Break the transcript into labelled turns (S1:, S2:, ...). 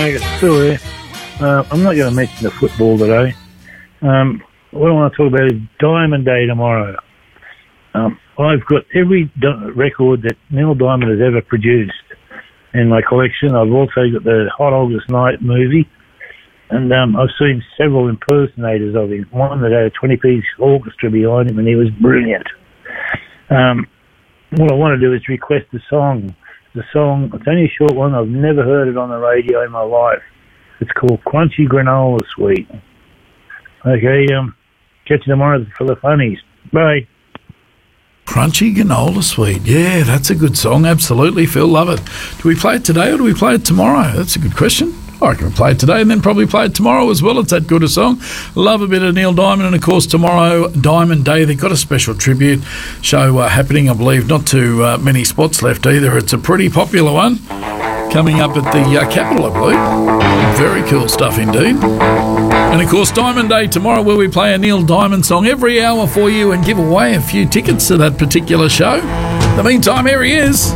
S1: It's still there. I'm not going to mention the football today. What I want to talk about is Diamond Day tomorrow. I've got every record that Neil Diamond has ever produced in my collection. I've also got the Hot August Night movie, and I've seen several impersonators of him. One that had a 20-piece orchestra behind him, and he was brilliant. What I want to do is request a song. The song, it's only a short one. I've never heard it on the radio in my life. It's called Crunchy Granola Sweet. Okay, catch you tomorrow for the funnies. Bye.
S2: Crunchy Granola Sweet. Yeah, that's a good song. Absolutely, Phil. Love it. Do we play it today or do we play it tomorrow? That's a good question. I reckon we'll play it today and then probably play it tomorrow as well. It's that good a song. Love a bit of Neil Diamond. And, of course, tomorrow, Diamond Day. They've got a special tribute show happening, I believe. Not too many spots left either. It's a pretty popular one coming up at the Capitol, I believe. Very cool stuff indeed. And, of course, Diamond Day tomorrow, where we play a Neil Diamond song every hour for you and give away a few tickets to that particular show. In the meantime, here he is.